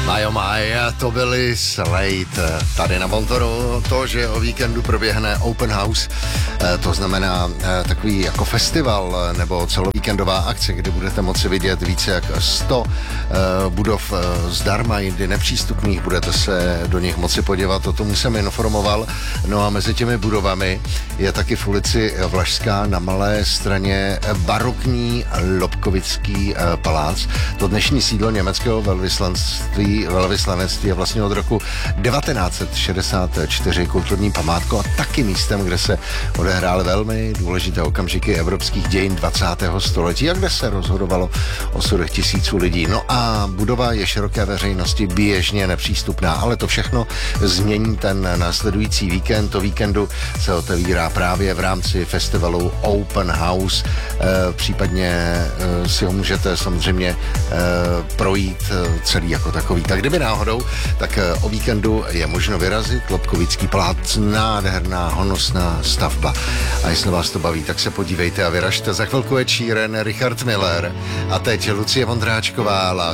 Majo Maja, to byli Slate. Tady na Montoru to, že o víkendu proběhne Open House, to znamená takový jako festival nebo celovíkendová akce, kdy budete moci vidět více jak 100 budov zdarma, jindy nepřístupných, budete se do nich moci podívat, o tom jsem informoval. No a mezi těmi budovami je taky v ulici Vlašská na Malé Straně barokní Lobkovický palác. To dnešní sídlo německého velvyslanectví je vlastně od roku 1964 kulturní památkou a taky místem, kde se odehrály velmi důležité okamžiky evropských dějin 20. století a kde se rozhodovalo o osudech tisíců lidí. No a budova je široké veřejnosti běžně nepřístupná, ale to všechno změní ten následující víkend. To víkendu se otevírá právě v rámci festivalu Open House. Případně si ho můžete samozřejmě projít celý jako takový. Tak kdyby náhodou, tak o víkendu je možno vyrazit. Lobkovický palác, nádherná, honosná stavba. A jestli vás to baví, tak se podívejte a vyražte. Za chvilku je Sheeran, Richard Miller a teď Lucie Vondráčková, Last